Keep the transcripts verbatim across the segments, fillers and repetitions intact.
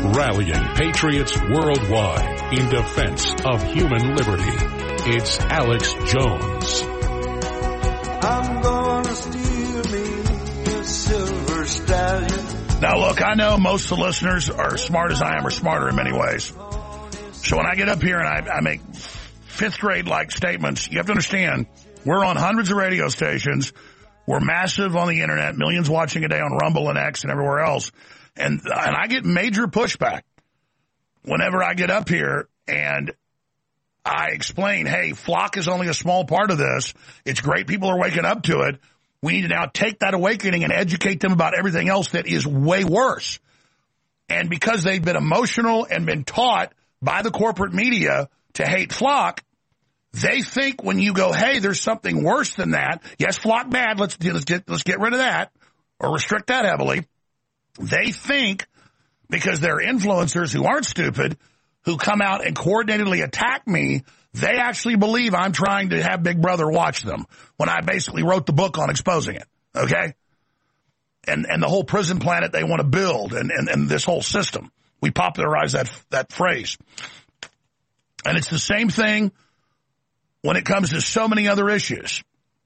rallying patriots worldwide in defense of human liberty. It's Alex Jones. I'm gonna steal me a silver stallion. Now, look, I know most of the listeners are as smart as I am or smarter in many ways. So when I get up here and I, I make fifth grade-like statements, you have to understand, we're on hundreds of radio stations. We're massive on the internet, millions watching a day on Rumble and X and everywhere else. And, and I get major pushback whenever I get up here and I explain, hey, flock is only a small part of this. It's great people are waking up to it. We need to now take that awakening and educate them about everything else that is way worse. And because they've been emotional and been taught by the corporate media to hate flock, they think when you go, hey, there's something worse than that. Yes, flock bad. Let's, let's get, let's get rid of that or restrict that heavily. They think because they're influencers who aren't stupid, who come out and coordinatedly attack me, they actually believe I'm trying to have Big Brother watch them when I basically wrote the book on exposing it, okay? And and the whole prison planet they want to build and, and, and this whole system. We popularized that that phrase. And it's the same thing when it comes to so many other issues.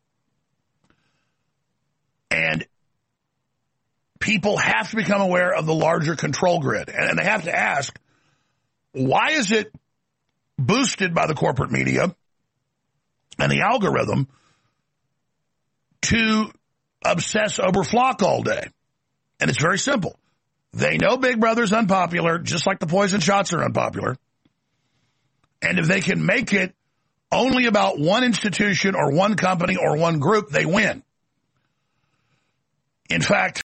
And people have to become aware of the larger control grid. And, and they have to ask, why is it boosted by the corporate media and the algorithm to obsess over flock all day? And it's very simple. They know Big Brother's unpopular, just like the poison shots are unpopular. And if they can make it only about one institution or one company or one group, they win. In fact,